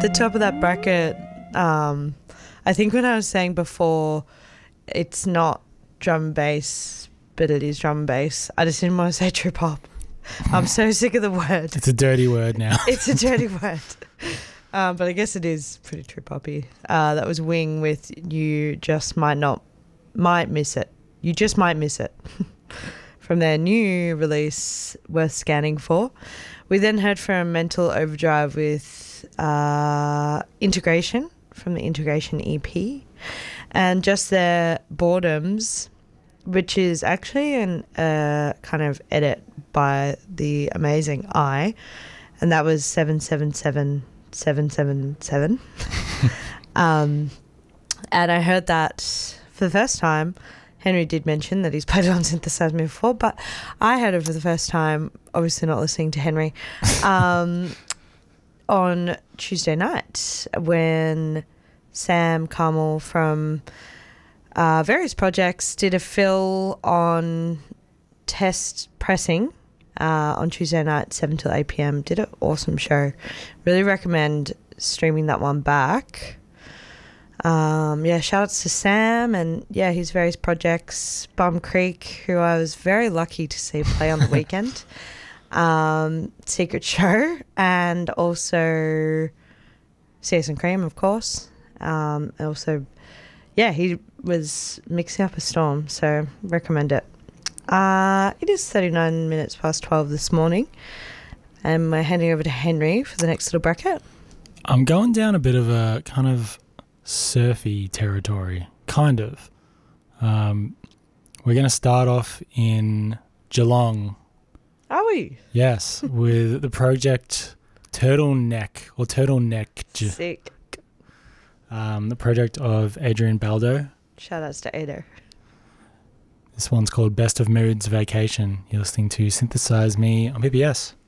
the top of that bracket, I think when I was saying before, it's not drum and bass, but it is drum and bass, I just didn't want to say trip hop. I'm so sick of the word. It's a dirty word now. It's a dirty word. But I guess it is pretty trip hoppy. That was Wing with You Just Might Miss It. You Just Might Miss It. From their new release, Worth Scanning For. We then heard from Mental Overdrive with Integration from the Integration EP. And just their Boredoms, which is actually a kind of edit by the amazing I, and that was 777777. And I heard that for the first time. Henry did mention that he's played it on Synthesize Me before, but I heard it for the first time, obviously not listening to Henry, on Tuesday night when Sam Carmel from various projects did a fill on Test Pressing on Tuesday night, 7 till 8 p.m. Did an awesome show. Really recommend streaming that one back. Shout outs to Sam and his various projects. Bum Creek, who I was very lucky to see play on the weekend. Secret Show, and also CS and Cream, of course. And also, he was mixing up a storm, so recommend it. It is 39 minutes past 12 this morning, and we're handing over to Henry for the next little bracket. I'm going down a bit of a kind of surfy territory, kind of. We're going to start off in Geelong. Are we? Yes, with the project Turtleneck. Sick. The project of Adrian Baldo. Shout outs to Ado. This one's called Best of Moods Vacation. You're listening to Synthesize Me on PBS.